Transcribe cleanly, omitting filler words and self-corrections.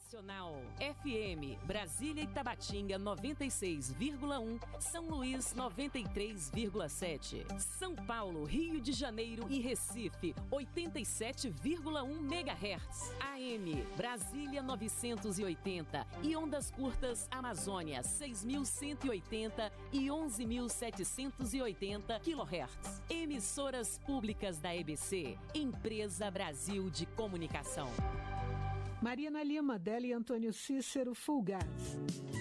Nacional. FM, Brasília e Tabatinga 96,1, São Luís 93,7, São Paulo, Rio de Janeiro e Recife 87,1 MHz. AM, Brasília 980 e ondas curtas Amazônia 6.180 e 11.780 kHz. Emissoras públicas da EBC, Empresa Brasil de Comunicação. Marina Lima, Délio Antônio Cícero, Fulgaz.